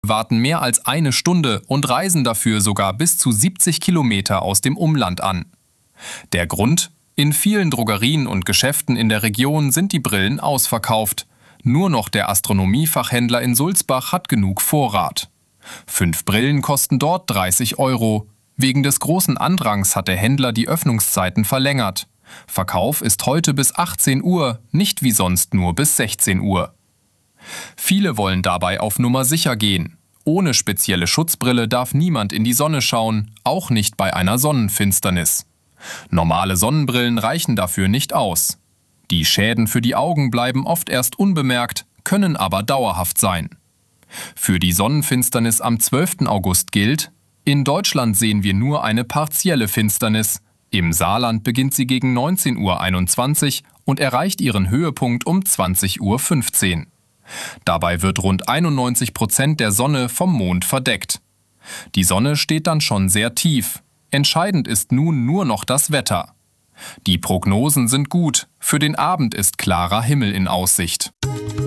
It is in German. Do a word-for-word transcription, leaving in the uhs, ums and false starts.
warten mehr als eine Stunde und reisen dafür sogar bis zu siebzig Kilometer aus dem Umland an. Der Grund? In vielen Drogerien und Geschäften in der Region sind die Brillen ausverkauft. Nur noch der Astronomiefachhändler in Sulzbach hat genug Vorrat. Fünf Brillen kosten dort dreißig Euro. Wegen des großen Andrangs hat der Händler die Öffnungszeiten verlängert. Verkauf ist heute bis achtzehn Uhr, nicht wie sonst nur bis sechzehn Uhr. Viele wollen dabei auf Nummer sicher gehen. Ohne spezielle Schutzbrille darf niemand in die Sonne schauen, auch nicht bei einer Sonnenfinsternis. Normale Sonnenbrillen reichen dafür nicht aus. Die Schäden für die Augen bleiben oft erst unbemerkt, können aber dauerhaft sein. Für die Sonnenfinsternis am zwölften August gilt: In Deutschland sehen wir nur eine partielle Finsternis. Im Saarland beginnt sie gegen neunzehn Uhr einundzwanzig und erreicht ihren Höhepunkt um zwanzig Uhr fünfzehn. Dabei wird rund einundneunzig Prozent der Sonne vom Mond verdeckt. Die Sonne steht dann schon sehr tief. Entscheidend ist nun nur noch das Wetter. Die Prognosen sind gut. Für den Abend ist klarer Himmel in Aussicht.